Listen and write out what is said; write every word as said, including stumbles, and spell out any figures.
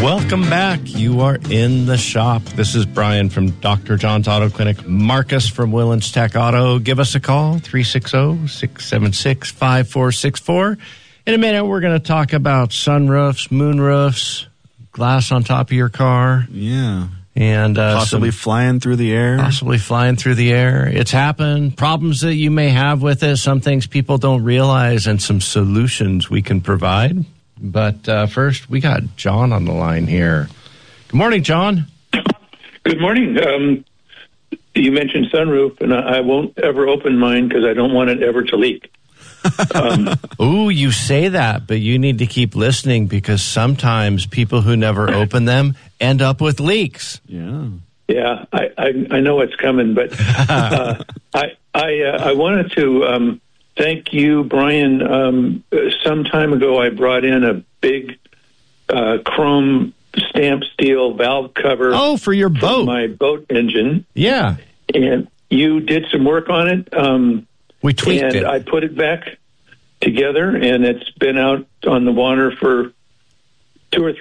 Welcome back. You are in the shop. This is Brian from Doctor John's Auto Clinic. Marcus from Willens Tech Auto. Give us a call, three six zero, six seven six, five four six four. In a minute, we're going to talk about sunroofs, moonroofs, glass on top of your car. Yeah. And uh, possibly some, flying through the air. Possibly flying through the air. It's happened. Problems that you may have with it. Some things people don't realize, and some solutions we can provide. But uh, first, we got John on the line here. Good morning, John. Good morning. Um, you mentioned sunroof, and I, I won't ever open mine because I don't want it ever to leak. Um, Ooh, you say that, but you need to keep listening because sometimes people who never open them end up with leaks. Yeah. Yeah, I, I, I know it's coming, but uh, I I, uh, I wanted to um, thank you, Brian. Um, some time ago, I brought in a big uh, chrome stamped steel valve cover. Oh, for your boat. For my boat engine. Yeah. And you did some work on it. Um, we tweaked and it. I put it back together, and it's been out on the water for two or three